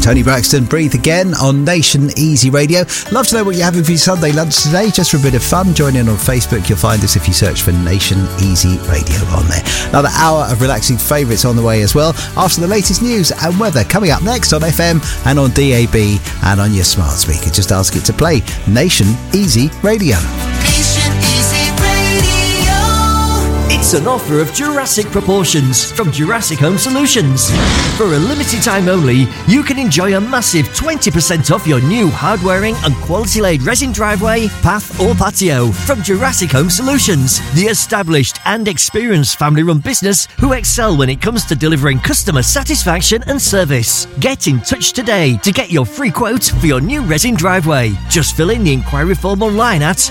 Tony Braxton, Breathe Again on Nation Easy Radio. Love to know what you're having for your Sunday lunch today. Just for a bit of fun, join in on Facebook. You'll find us if you search for Nation Easy Radio on there. Another hour of relaxing favourites on the way as well. After the latest news and weather coming up next on FM and on DAB and on your smart speaker. Just ask it to play Nation Easy Radio. Nation Easy Radio. It's an offer of Jurassic proportions from Jurassic Home Solutions. For a limited time only, you can enjoy a massive 20% off your new hard-wearing and quality-laid resin driveway, path or patio from Jurassic Home Solutions, the established and experienced family-run business who excel when it comes to delivering customer satisfaction and service. Get in touch today to get your free quote for your new resin driveway. Just fill in the inquiry form online at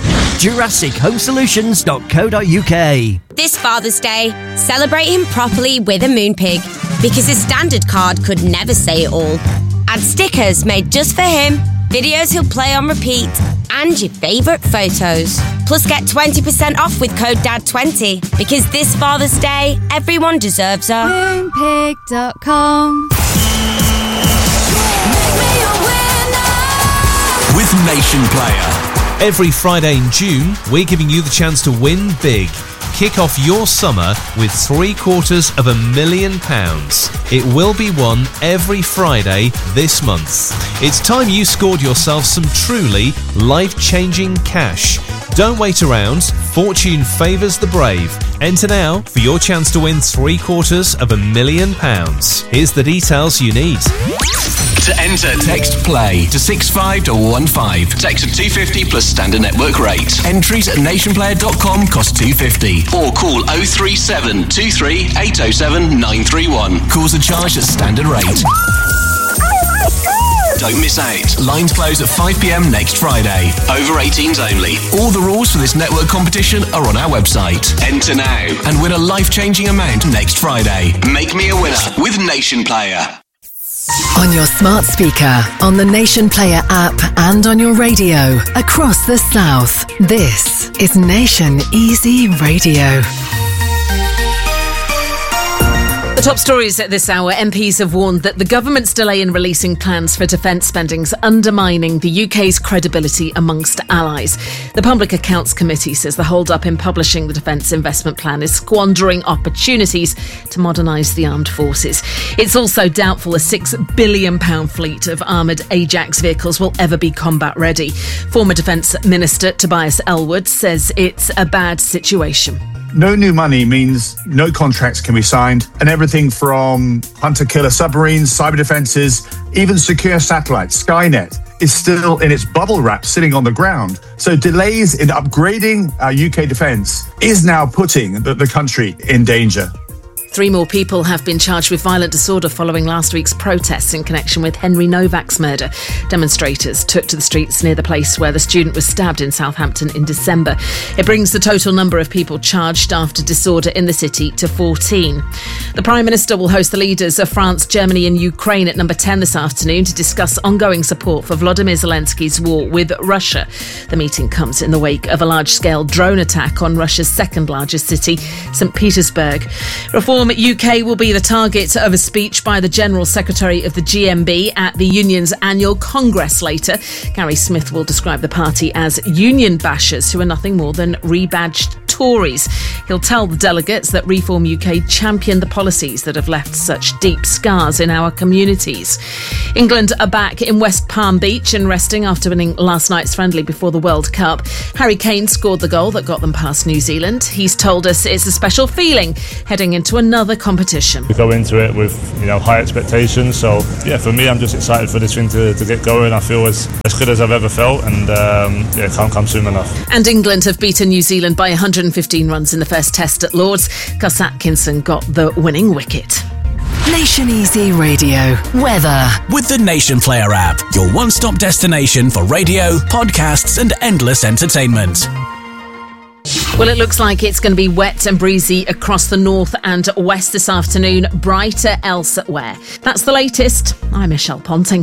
jurassichomesolutions.co.uk. This Father's Day, celebrate him properly with a Moonpig, because his standard card could never say it all. Add stickers made just for him, videos he'll play on repeat, and your favourite photos. Plus get 20% off with code DAD20, because this Father's Day, everyone deserves a Moonpig.com. With Nation Player. Every Friday in June, we're giving you the chance to win big. Kick off your summer with £750,000. It will be won every Friday this month. It's time you scored yourself some truly life-changing cash. Don't wait around. Fortune favours the brave. Enter now for your chance to win £750,000. Here's the details you need. To enter, text PLAY to 65215. Text at 250 plus standard network rate. Entries at nationplayer.com cost $2.50. Or call 037 23 807 931. Calls are charged at standard rate. Don't miss out. Lines close at 5 p.m. next Friday. Over 18s only. All the rules for this network competition are on our website. Enter now and win a life-changing amount next Friday. Make me a winner with Nation Player. On your smart speaker, on the Nation Player app, and on your radio across the South. This is Nation Easy Radio. The top stories at this hour. MPs have warned that the government's delay in releasing plans for defence spending is undermining the UK's credibility amongst allies. The Public Accounts Committee says the hold-up in publishing the defence investment plan is squandering opportunities to modernise the armed forces. It's also doubtful a £6 billion fleet of armoured Ajax vehicles will ever be combat ready. Former Defence Minister Tobias Ellwood says it's a bad situation. No new money means no contracts can be signed, and everything from hunter-killer submarines, cyber defences, even secure satellites, Skynet, is still in its bubble wrap sitting on the ground. So delays in upgrading our UK defence is now putting the country in danger. 3 more people have been charged with violent disorder following last week's protests in connection with Henry Novak's murder. Demonstrators took to the streets near the place where the student was stabbed in Southampton in December. It brings the total number of people charged after disorder in the city to 14. The Prime Minister will host the leaders of France, Germany and Ukraine at number 10 this afternoon to discuss ongoing support for Volodymyr Zelensky's war with Russia. The meeting comes in the wake of a large-scale drone attack on Russia's second largest city, St. Petersburg. Reform UK will be the target of a speech by the General Secretary of the GMB at the union's annual Congress later. Gary Smith will describe the party as union bashers who are nothing more than rebadged Tories. He'll tell the delegates that Reform UK championed the policies that have left such deep scars in our communities. England are back in West Palm Beach and resting after winning last night's friendly before the World Cup. Harry Kane scored the goal that got them past New Zealand. He's told us it's a special feeling heading into another competition. We go into it with high expectations, so yeah, for me I'm just excited for this thing to get going. I feel as good as I've ever felt, and it can't come soon enough. And England have beaten New Zealand by 115 runs in the first test at Lords. Gus Atkinson got the winning wicket. Nation Easy Radio. Weather. With the Nation Player app, your one-stop destination for radio, podcasts and endless entertainment. Well, it looks like it's going to be wet and breezy across the north and west this afternoon, brighter elsewhere. That's the latest. I'm Michelle Ponting.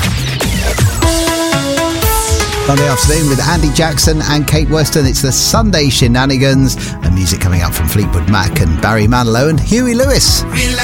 Sunday afternoon with Andy Jackson and Kate Weston. It's the Sunday Shenanigans and music coming up from Fleetwood Mac and Barry Manilow and Huey Lewis.